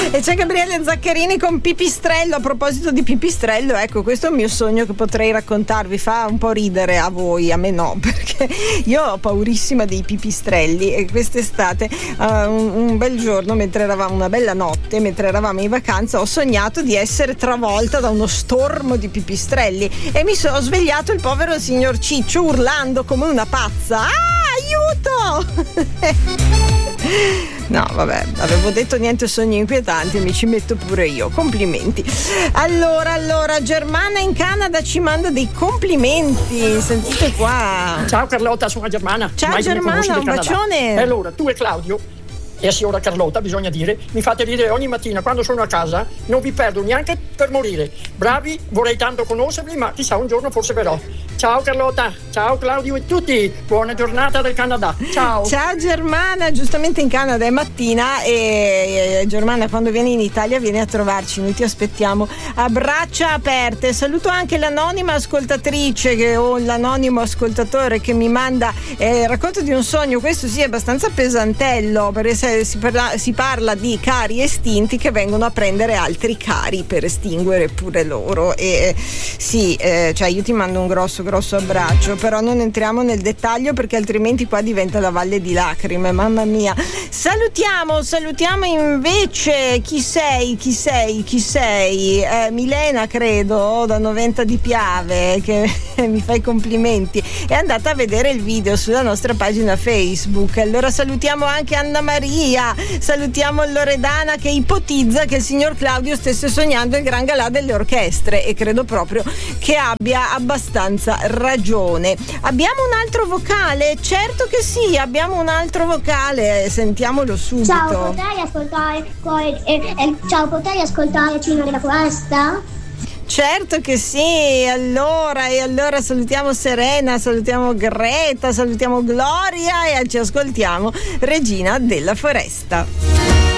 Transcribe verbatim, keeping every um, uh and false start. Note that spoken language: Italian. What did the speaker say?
E c'è Gabriele Zaccherini con Pipistrello. A proposito di Pipistrello, ecco, questo è un mio sogno che potrei raccontarvi. Fa un po' ridere a voi, a me no, perché io ho paurissima dei pipistrelli. E quest'estate, uh, un, un bel giorno, mentre eravamo, una bella notte, mentre eravamo in vacanza, ho sognato di essere travolta da uno stormo di pipistrelli e mi sono svegliato il povero signor Ciccio urlando come una pazza. Ah, aiuto! No, vabbè, avevo detto niente sogni inquietanti, mi ci metto pure io. Complimenti. Allora, allora, Germana in Canada ci manda dei complimenti. Sentite qua. Ciao Carlotta, sono Germana. Ciao Mai Germana, un bacione. E allora, tu e Claudio e la signora Carlotta, bisogna dire, mi fate ridere ogni mattina quando sono a casa, non vi perdo neanche per morire. Bravi, vorrei tanto conoscervi, ma chissà, un giorno forse verrò. Ciao Carlotta, ciao Claudio e tutti, buona giornata del Canada. Ciao. Ciao Germana, giustamente in Canada è mattina e Germana quando viene in Italia viene a trovarci, noi ti aspettiamo a braccia aperte. Saluto anche l'anonima ascoltatrice che, o l'anonimo ascoltatore che mi manda eh, racconto di un sogno, questo sì è abbastanza pesantello perché si parla, si parla di cari estinti che vengono a prendere altri cari per estinguere pure loro e sì, eh, cioè io ti mando un grosso grosso abbraccio, però non entriamo nel dettaglio perché altrimenti qua diventa la valle di lacrime, mamma mia. Salutiamo, salutiamo invece chi sei, chi sei, chi sei? Eh, Milena credo, da Noventa di Piave, che mi fa i complimenti, è andata a vedere il video sulla nostra pagina Facebook. Allora salutiamo anche Anna Maria, salutiamo Loredana che ipotizza che il signor Claudio stesse sognando il gran galà delle orchestre e credo proprio che abbia abbastanza ragione. Abbiamo un altro vocale? Certo che sì, abbiamo un altro vocale, sentiamolo subito. Ciao, potrei ascoltare poi, eh, eh, ciao, potrei ascoltare Cino della Foresta? Certo che sì, allora e allora salutiamo Serena, salutiamo Greta, salutiamo Gloria e ci ascoltiamo Regina della Foresta.